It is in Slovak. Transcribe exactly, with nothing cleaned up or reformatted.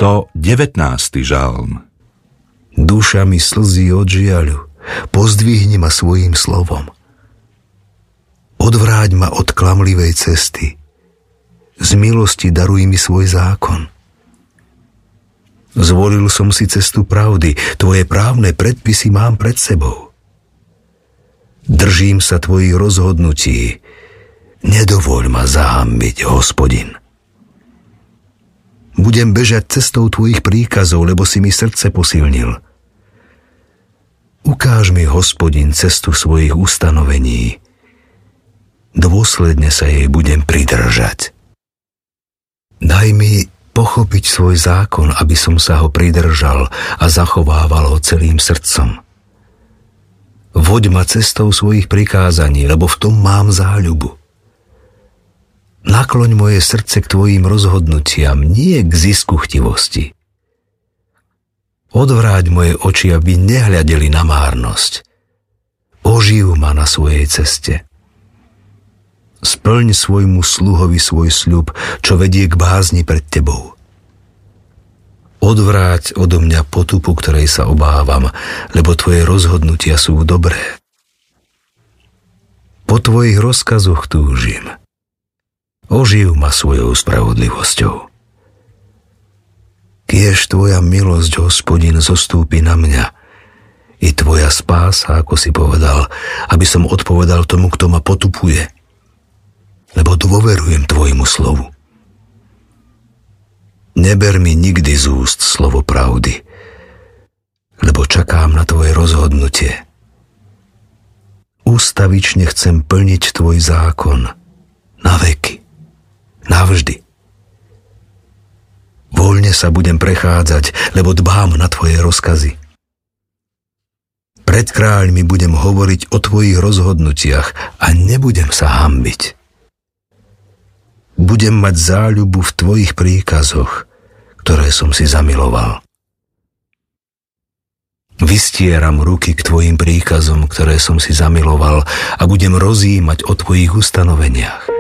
stodevätnásty žalm. Duša mi slzí od žiaľu, pozdvihni ma svojím slovom. Odvráť ma od klamlivej cesty. Z milosti daruj mi svoj zákon. Zvolil som si cestu pravdy, tvoje právne predpisy mám pred sebou. Držím sa tvojich rozhodnutí, nedovoľ ma zahambiť, Hospodin. Budem bežať cestou tvojich príkazov, lebo si mi srdce posilnil. Ukáž mi, Hospodin, cestu svojich ustanovení. Dôsledne sa jej budem pridržať. Daj mi pochopiť svoj zákon, aby som sa ho pridržal a zachovával ho celým srdcom. Voď ma cestou svojich prikázaní, lebo v tom mám záľubu. Nakloň moje srdce k tvojim rozhodnutiam, nie k zisku chtivosti. Odvráť moje oči, aby nehľadeli na márnosť. Oživ ma na svojej ceste. Splň svojmu sluhovi svoj sľub, čo vedie k bázni pred tebou. Odvráť odo mňa potupu, ktorej sa obávam, lebo tvoje rozhodnutia sú dobré. Po tvojich rozkazoch túžim. Oživ ma svojou spravodlivosťou. Kiež tvoja milosť, Hospodin, zostúpi na mňa, i tvoja spása, ako si povedal, aby som odpovedal tomu, kto ma potupuje, lebo dôverujem tvojmu slovu. Neber mi nikdy z úst slovo pravdy, lebo čakám na tvoje rozhodnutie. Ústavične chcem plniť tvoj zákon na veky. Navždy. Voľne sa budem prechádzať, lebo dbám na tvoje rozkazy. Pred kráľmi budem hovoriť o tvojich rozhodnutiach a nebudem sa hanbiť. Budem mať záľubu v tvojich príkazoch, ktoré som si zamiloval. Vystieram ruky k tvojim príkazom, ktoré som si zamiloval, a budem rozjímať o tvojich ustanoveniach.